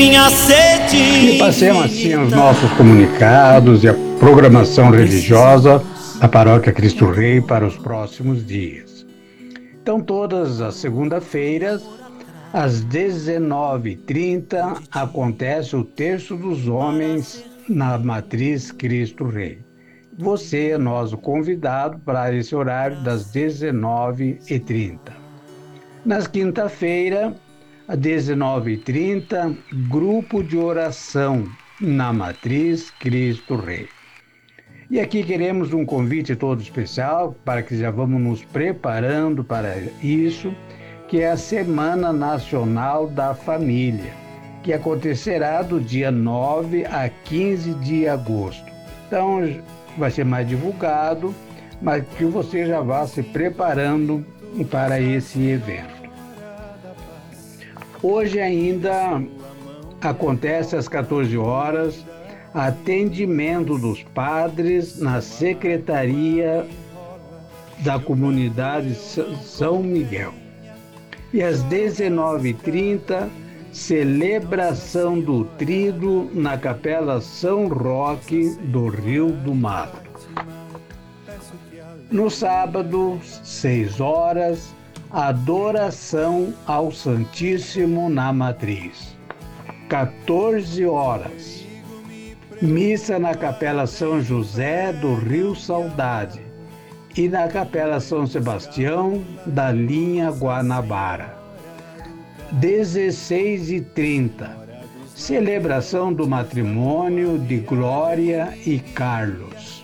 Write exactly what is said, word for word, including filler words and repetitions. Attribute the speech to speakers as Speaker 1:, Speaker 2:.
Speaker 1: Minha sede.
Speaker 2: E passemos assim os nossos comunicados e a programação religiosa da Paróquia Cristo Rei para os próximos dias. Então, todas as segunda-feiras, às dezenove e trinta, acontece o Terço dos Homens na Matriz Cristo Rei. Você é nosso convidado para esse horário das dezenove e trinta. Nas quinta-feira, às dezenove e trinta, grupo de oração na Matriz Cristo Rei. E aqui queremos um convite todo especial para que já vamos nos preparando para isso, que é a Semana Nacional da Família, que acontecerá do dia nove a quinze de agosto. Então, vai ser mais divulgado, mas que você já vá se preparando para esse evento. Hoje ainda acontece às quatorze horas atendimento dos padres na Secretaria da Comunidade São Miguel. E às dezenove e trinta, celebração do Tríduo na Capela São Roque do Rio do Mato. No sábado, seis horas, adoração ao Santíssimo na Matriz. quatorze horas, missa na Capela São José do Rio Saudade e na Capela São Sebastião da linha Guanabara. dezesseis e trinta, celebração do matrimônio de Glória e Carlos.